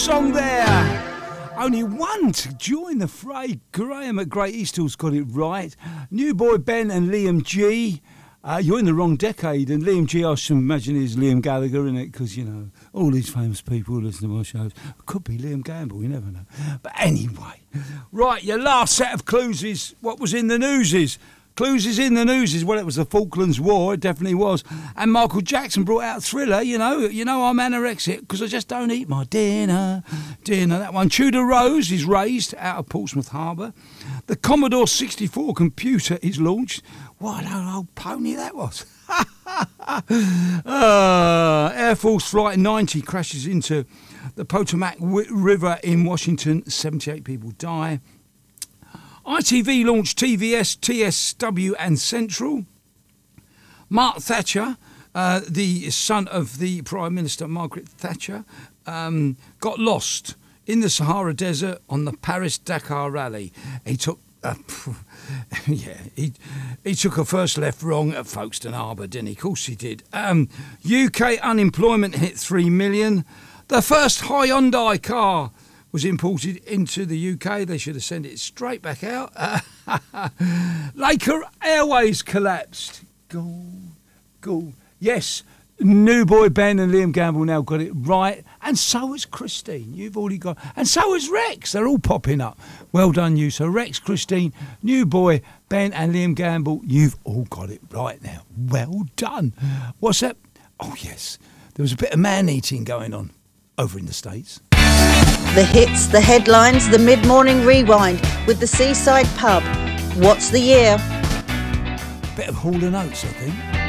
Song there. Only one to join the fray. Graham at Great Easthall's got it right. New Boy Ben and Liam G. You're in the wrong decade, and Liam G, I should imagine, is Liam Gallagher, in it, because, you know, all these famous people who listen to my shows. It could be Liam Gamble, you never know. But anyway, right, your last set of clues is what was in the newses. Clues is in the news. Well, it was the Falklands War, it definitely was. And Michael Jackson brought out Thriller, you know I'm anorexic because I just don't eat my dinner. That one. Tudor Rose is raised out of Portsmouth Harbour. The Commodore 64 computer is launched. What an old pony that was. Air Force Flight 90 crashes into the Potomac River in Washington. 78 people die. ITV launched TVS, TSW and Central. Mark Thatcher, the son of the Prime Minister Margaret Thatcher, got lost in the Sahara Desert on the Paris-Dakar rally. He took he took a first left wrong at Folkestone Harbour, didn't he? Of course he did. UK unemployment hit 3 million. The first Hyundai car was imported into the UK. They should have sent it straight back out. Laker Airways collapsed. Go. Yes, New Boy Ben and Liam Gamble now got it right. And so has Christine. You've already got... And so has Rex. They're all popping up. Well done, you. So Rex, Christine, New Boy, Ben and Liam Gamble, you've all got it right now. Well done. What's that? Oh, yes. There was a bit of man-eating going on over in the States. The hits, the headlines, the mid-morning rewind with the Seaside Pub. What's the year? Bit of Hall & Oates, I think.